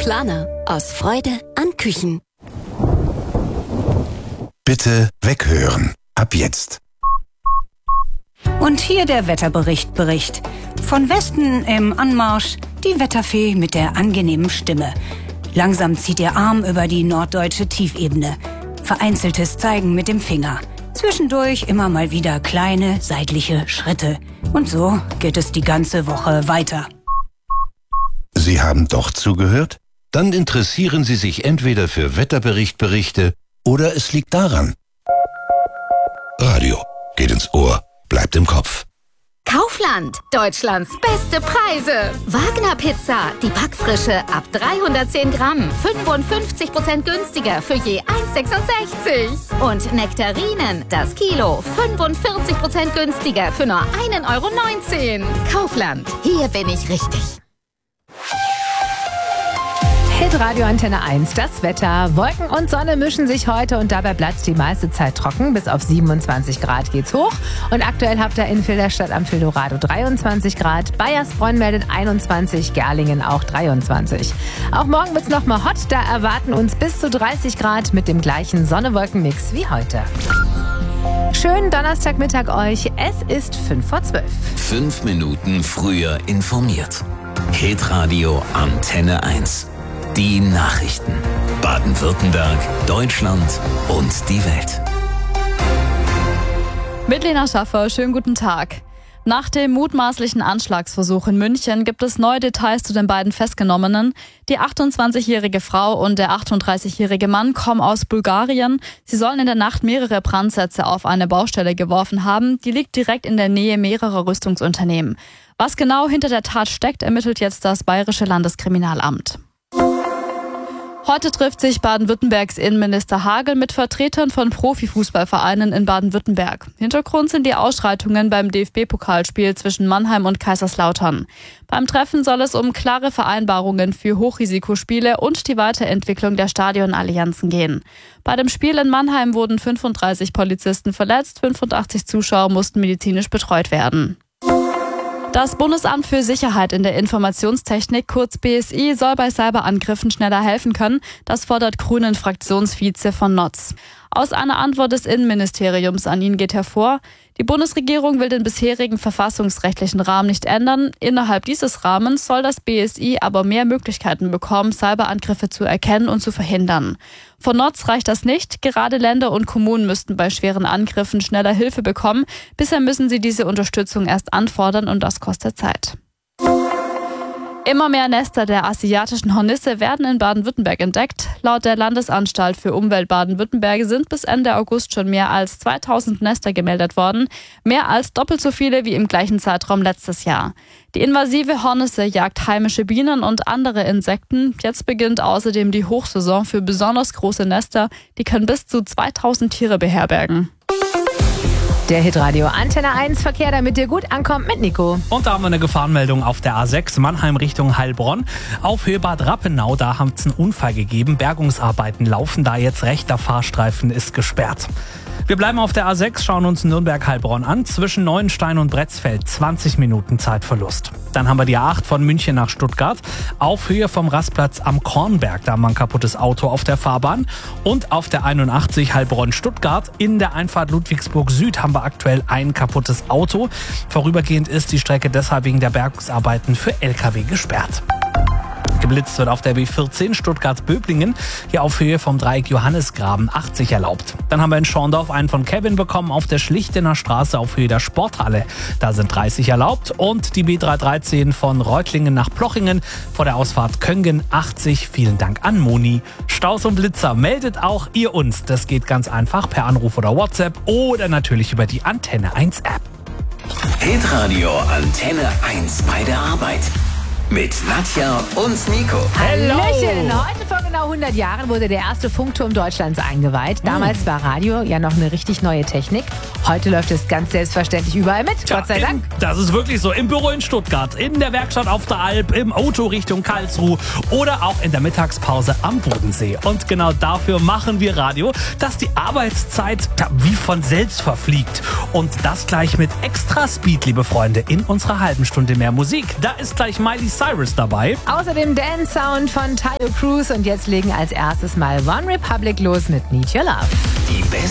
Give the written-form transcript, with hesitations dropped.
Planer. Aus Freude an Küchen. Bitte weghören. Ab jetzt. Und hier der Wetterbericht. Von Westen im Anmarsch die Wetterfee mit der angenehmen Stimme. Langsam zieht ihr Arm über die norddeutsche Tiefebene. Vereinzeltes Zeigen mit dem Finger. Zwischendurch immer mal wieder kleine seitliche Schritte. Und so geht es die ganze Woche weiter. Sie haben doch zugehört? Dann interessieren Sie sich entweder für Wetterberichte oder es liegt daran. Radio geht ins Ohr, bleibt im Kopf. Kaufland, Deutschlands beste Preise. Wagner Pizza, die Backfrische ab 310 Gramm, 55% günstiger für je 1,66. Und Nektarinen, das Kilo, 45% günstiger für nur 1,19 €. Kaufland, hier bin ich richtig. Hitradio Antenne 1, das Wetter. Wolken und Sonne mischen sich heute und dabei bleibt es die meiste Zeit trocken. Bis auf 27 Grad geht's hoch. Und aktuell habt ihr in Filderstadt am Fildorado 23 Grad. Bayersbronn meldet 21, Gerlingen auch 23. Auch morgen wird's nochmal hot. Da erwarten uns bis zu 30 Grad mit dem gleichen Sonne-Wolken-Mix wie heute. Schönen Donnerstagmittag euch. Es ist 11:55. 5 Minuten früher informiert. Hitradio Antenne 1. Die Nachrichten. Baden-Württemberg, Deutschland und die Welt. Mit Lena Schaffer, schönen guten Tag. Nach dem mutmaßlichen Anschlagsversuch in München gibt es neue Details zu den beiden Festgenommenen. Die 28-jährige Frau und der 38-jährige Mann kommen aus Bulgarien. Sie sollen in der Nacht mehrere Brandsätze auf eine Baustelle geworfen haben. Die liegt direkt in der Nähe mehrerer Rüstungsunternehmen. Was genau hinter der Tat steckt, ermittelt jetzt das Bayerische Landeskriminalamt. Heute trifft sich Baden-Württembergs Innenminister Hagel mit Vertretern von Profifußballvereinen in Baden-Württemberg. Hintergrund sind die Ausschreitungen beim DFB-Pokalspiel zwischen Mannheim und Kaiserslautern. Beim Treffen soll es um klare Vereinbarungen für Hochrisikospiele und die Weiterentwicklung der Stadionallianzen gehen. Bei dem Spiel in Mannheim wurden 35 Polizisten verletzt, 85 Zuschauer mussten medizinisch betreut werden. Das Bundesamt für Sicherheit in der Informationstechnik, kurz BSI, soll bei Cyberangriffen schneller helfen können. Das fordert Grünen-Fraktionsvize von Notz. Aus einer Antwort des Innenministeriums an ihn geht hervor, die Bundesregierung will den bisherigen verfassungsrechtlichen Rahmen nicht ändern. Innerhalb dieses Rahmens soll das BSI aber mehr Möglichkeiten bekommen, Cyberangriffe zu erkennen und zu verhindern. Von Notz reicht das nicht. Gerade Länder und Kommunen müssten bei schweren Angriffen schneller Hilfe bekommen. Bisher müssen sie diese Unterstützung erst anfordern und das kostet Zeit. Immer mehr Nester der asiatischen Hornisse werden in Baden-Württemberg entdeckt. Laut der Landesanstalt für Umwelt Baden-Württemberg sind bis Ende August schon mehr als 2000 Nester gemeldet worden. Mehr als doppelt so viele wie im gleichen Zeitraum letztes Jahr. Die invasive Hornisse jagt heimische Bienen und andere Insekten. Jetzt beginnt außerdem die Hochsaison für besonders große Nester. Die können bis zu 2000 Tiere beherbergen. Der Hitradio Antenne 1 Verkehr, damit dir gut ankommt mit Nico. Und da haben wir eine Gefahrenmeldung auf der A6 Mannheim Richtung Heilbronn. Auf Höhe Bad Rappenau, da hat es einen Unfall gegeben. Bergungsarbeiten laufen da jetzt, rechter Fahrstreifen ist gesperrt. Wir bleiben auf der A6, schauen uns Nürnberg-Heilbronn an. Zwischen Neuenstein und Bretzfeld 20 Minuten Zeitverlust. Dann haben wir die A8 von München nach Stuttgart. Auf Höhe vom Rastplatz am Kornberg, da haben wir ein kaputtes Auto auf der Fahrbahn. Und auf der 81 Heilbronn-Stuttgart in der Einfahrt Ludwigsburg Süd haben wir aktuell ein kaputtes Auto. Vorübergehend ist die Strecke deshalb wegen der Bergungsarbeiten für LKW gesperrt. Geblitzt wird auf der B14 Stuttgart-Böblingen, hier auf Höhe vom Dreieck Johannisgraben 80 erlaubt. Dann haben wir in Schorndorf einen von Kevin bekommen auf der Schlichtener Straße auf Höhe der Sporthalle. Da sind 30 erlaubt und die B313 von Reutlingen nach Plochingen vor der Ausfahrt Köngen 80. Vielen Dank an Moni. Staus und Blitzer meldet auch ihr uns. Das geht ganz einfach per Anruf oder WhatsApp oder natürlich über die Antenne 1 App. Hitradio Antenne 1 bei der Arbeit. Mit Nadja und Nico. Hallöchen, heute vor genau genau 100 Jahren wurde der erste Funkturm Deutschlands eingeweiht. Damals war Radio ja noch eine richtig neue Technik. Heute läuft es ganz selbstverständlich überall mit, Gott sei Dank. Das ist wirklich so. Im Büro in Stuttgart, in der Werkstatt auf der Alp, im Auto Richtung Karlsruhe oder auch in der Mittagspause am Bodensee. Und genau dafür machen wir Radio, dass die Arbeitszeit wie von selbst verfliegt. Und das gleich mit extra Speed, liebe Freunde, in unserer halben Stunde mehr Musik. Da ist gleich Miley Cyrus dabei. Außerdem Dance-Sound von Tayo Cruz und jetzt legen als erstes mal One Republic los mit Need Your Love. Die